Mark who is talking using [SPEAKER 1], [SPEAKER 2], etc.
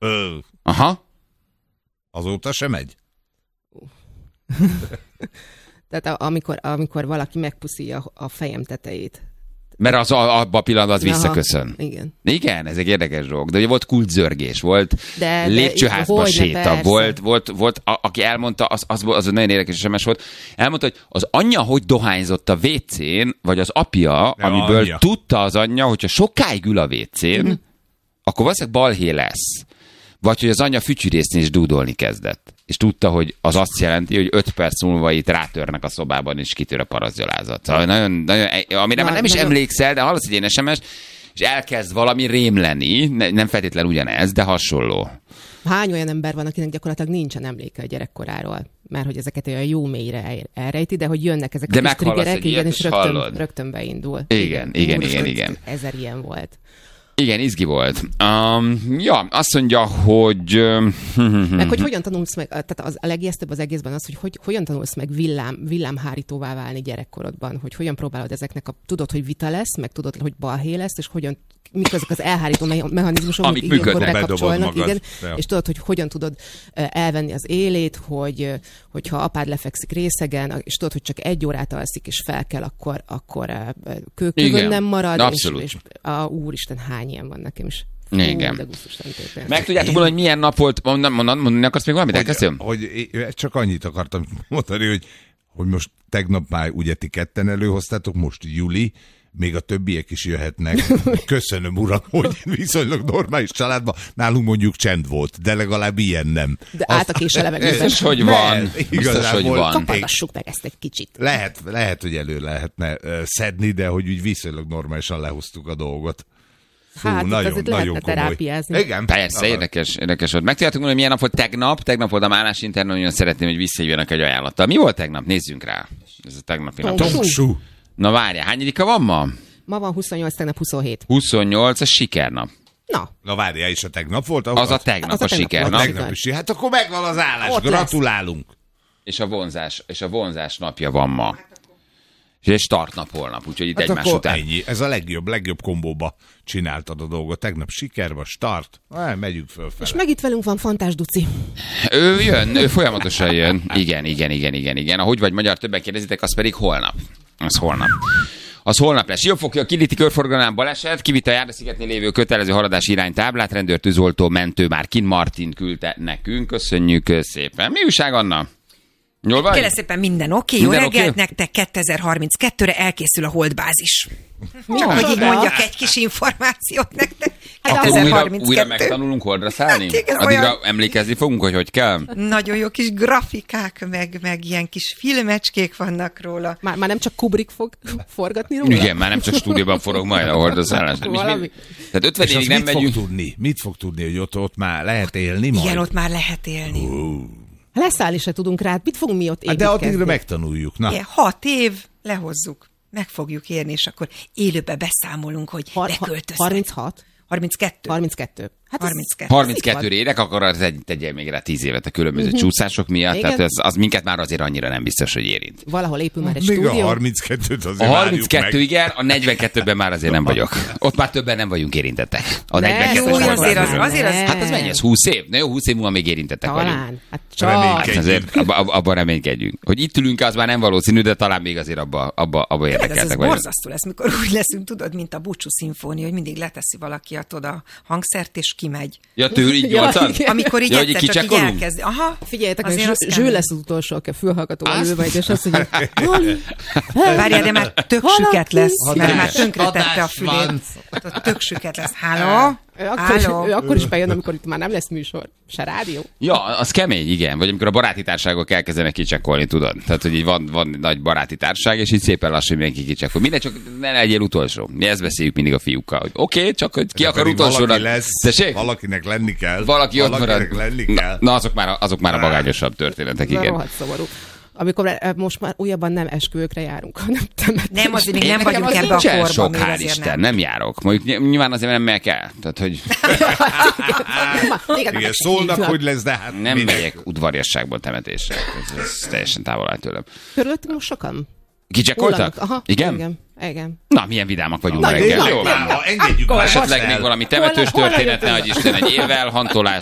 [SPEAKER 1] Aha.
[SPEAKER 2] Azóta sem megy?
[SPEAKER 3] Tehát amikor valaki megpuszíja a fejem tetejét.
[SPEAKER 1] Mert az abban a pillanatban az visszaköszön.
[SPEAKER 3] Igen.
[SPEAKER 1] Igen, ez egy érdekes dolog. De ugye volt kulcszörgés, volt lépcsőházba séta, volt aki elmondta, az nagyon érdekes SMS volt, elmondta, hogy az anyja hogy dohányzott a WC-n, vagy az apja, amiből anyja tudta az anyja, hogyha sokáig ül a WC-n, akkor valószínűleg balhé lesz. Vagy hogy az anyja fütyűrészni és dúdolni kezdett. És tudta, hogy az azt jelenti, hogy 5 perc múlva itt rátörnek a szobában, és kitör a paraszgyalázat. Szóval nagyon, amire már nem is emlékszel, de hallasz egy ilyen SMS, és elkezd valami rémleni, nem feltétlenül ugyanez, de hasonló.
[SPEAKER 3] Hány olyan ember van, akinek gyakorlatilag nincsen emléke a gyerekkoráról? Mert hogy ezeket olyan jó mélyre elrejti, de hogy jönnek ezek a triggerek, igen, és rögtön beindul.
[SPEAKER 1] Igen.
[SPEAKER 3] 1000 ilyen volt.
[SPEAKER 1] Igen, izgi volt. Azt mondja, hogy...
[SPEAKER 3] Meg hogy hogyan tanulsz meg, tehát a legijesztőbb az egészben az, hogy hogyan tanulsz meg villámhárítóvá válni gyerekkorodban, hogy hogyan próbálod ezeknek tudod, hogy vita lesz, meg tudod, hogy balhé lesz, és hogyan, mik azok az elhárító mechanizmusok,
[SPEAKER 1] amik működnek,
[SPEAKER 3] bekapcsolnak, igen, ja. És tudod, hogy hogyan tudod elvenni az élét, hogyha apád lefekszik részegen, és tudod, hogy csak 1 órát alszik, és fel kell, akkor kőkövön nem marad, és úristen, hány ilyen van nekem is.
[SPEAKER 1] Igen. Meg tudjátok volna, hogy milyen nap volt? Mondani akarsz még valamit? Elkezdtem?
[SPEAKER 2] Hogy csak annyit akartam mondani, hogy most tegnap már ugye ti ketten előhoztátok, most Juli, még a többiek is jöhetnek. Köszönöm, uram, hogy viszonylag normális családban. Nálunk mondjuk csend volt, de legalább ilyen nem.
[SPEAKER 3] De álltak és a levegőben.
[SPEAKER 1] Biztos, hogy van. Biztos, hogy van.
[SPEAKER 3] Kapatassuk meg ezt egy kicsit.
[SPEAKER 2] Lehet, hogy elő lehetne szedni, de hogy úgy viszonylag normálisan lehoztuk a dolgot.
[SPEAKER 3] Fú, hát nagyon lehetne terápiázni.
[SPEAKER 2] Igen.
[SPEAKER 1] Persze, érdekes volt. Meg tudjátok mondani, hogy milyen nap volt tegnap? Tegnap volt a Málás-internet, nagyon szeretném, hogy visszajönnek egy ajánlattal. Mi volt tegnap? Nézzünk rá. Ez a tegnapi nap.
[SPEAKER 2] Tongsú.
[SPEAKER 1] Na várjál, hányadika van ma?
[SPEAKER 3] Ma van 28, tegnap 27.
[SPEAKER 1] 28, a sikernap.
[SPEAKER 2] Na várjál, és a tegnap volt?
[SPEAKER 1] Az a tegnap, a sikernap.
[SPEAKER 2] Hát akkor megvan az állás, ott gratulálunk.
[SPEAKER 1] És a vonzás napja van ma. És egy startnap holnap, úgyhogy itt egymás után.
[SPEAKER 2] Ennyi. Ez a legjobb kombóba csináltad a dolgot. Tegnap sikerva, start, megyünk fölfele. És
[SPEAKER 3] meg itt velünk van Fantás Duci.
[SPEAKER 1] Ő jön, ő folyamatosan jön. Igen. Ahogy vagy magyar, többen kérdezitek, az pedig holnap. Az holnap lesz. Siófoki a Kiliti körforgalomán baleset, kivitt a Járdaszigetnél lévő kötelező haladási iránytáblát, rendőr, tűzoltó, mentő már kint, Martin küldte nekünk. Köszönjük szépen. Mi újság, Anna? Jól vagy?
[SPEAKER 4] Kérlek szépen, minden oké. Jó reggelt nektek, 2032-re elkészül a holdbázis. Csak hogy így mondjak egy kis információt nektek.
[SPEAKER 1] Akkor újra megtanulunk holdra szállni? Addigra emlékezni fogunk, hogy kell?
[SPEAKER 4] Nagyon jó kis grafikák, meg ilyen kis filmecskék vannak róla.
[SPEAKER 3] Már nem csak Kubrick fog forgatni róla?
[SPEAKER 1] Igen, már nem csak stúdióban forog majd a holdra szállás. Tehát 50 évig nem megyünk.
[SPEAKER 2] Mit fog tudni, hogy ott már lehet élni majd?
[SPEAKER 4] Igen, ott már lehet élni.
[SPEAKER 3] Leszállni se tudunk rá, mit fogunk mi ott építkezni?
[SPEAKER 2] De addigra megtanuljuk. Na.
[SPEAKER 4] Igen, 6 év, lehozzuk, meg fogjuk érni, és akkor élőbe beszámolunk, hogy beköltöztek.
[SPEAKER 3] 36?
[SPEAKER 4] 32.
[SPEAKER 3] Hát
[SPEAKER 1] 32 érek, akkor az tegyél még rá 10 évet a különböző csúszások miatt, igen? Tehát az minket már azért annyira nem biztos, hogy érint.
[SPEAKER 3] Valahol épül már egy
[SPEAKER 2] még
[SPEAKER 3] stúdió.
[SPEAKER 2] A 32-t azért
[SPEAKER 1] a 32 igen, a 42-ben már azért nem vagyok. Ott már többen nem vagyunk érintettek. A 42-es
[SPEAKER 4] azért
[SPEAKER 1] hát az mennyi, ez 20 év? Na jó, 20 év múlva még érintettek vagyunk.
[SPEAKER 3] Hát csak.
[SPEAKER 1] Azért abban reménykedjünk. Hogy itt ülünk, az már nem valószínű, de talán még azért abba érdekeltek
[SPEAKER 4] vagyunk. Ez borzasztó lesz, mikor úgy leszünk, tudod, mint a Búcsú szimfónia, hogy mindig leteszi valaki a hangszert, és kimegy.
[SPEAKER 1] Ja, tőle így 8-an?
[SPEAKER 4] Amikor így egyszer csak így elkezd. Aha.
[SPEAKER 3] Figyeljetek, Zső lesz az utolsó, aki a fülhallgatóval ülve, és azt mondja,
[SPEAKER 4] várjál, de már tök süket lesz, mert már tönkretette a fülét. Ott tök süket lesz. Háló?
[SPEAKER 3] Ő akkor is bejön, amikor itt már nem lesz műsor. Se rádió.
[SPEAKER 1] Ja, az kemény, igen. Vagy amikor a baráti társágok elkezdenek kicsekkolni, tudod? Tehát, hogy így van nagy baráti társág, és így szépen lassan mindenki kicsekkol. Minden csak ne legyél utolsó. Mi ezt beszéljük mindig a fiúkkal, hogy oké, csak hogy ki akar utolsónak.
[SPEAKER 2] Valakinek lenni kell.
[SPEAKER 1] Valaki ott marad.
[SPEAKER 2] Lenni kell.
[SPEAKER 1] Na, azok már a magányosabb történetek, igen.
[SPEAKER 3] Rohadt szomorú. Amikor most már újabban nem esküvőkre járunk, hanem temetésre.
[SPEAKER 4] Nem, azért még nem vagyunk ebbe a korban.
[SPEAKER 1] Sok, hál' Isten, nem járok. Mondjuk nyilván azért nem megyek el. Tehát, hogy...
[SPEAKER 2] Igen, szólnak, hogy lesz, de hát
[SPEAKER 1] nem megyek udvariasságból temetésre. Ez teljesen távol áll tőlem.
[SPEAKER 3] Körülöttünk most sokan?
[SPEAKER 1] Kicsekkoltak?
[SPEAKER 3] Aha,
[SPEAKER 1] igen.
[SPEAKER 3] Igen.
[SPEAKER 1] Na, milyen vidámak vagyunk reggel. Jó,
[SPEAKER 2] engedjük már.
[SPEAKER 1] Esetleg még valami temetős történet, nehogy Isten egy élvelhantolás.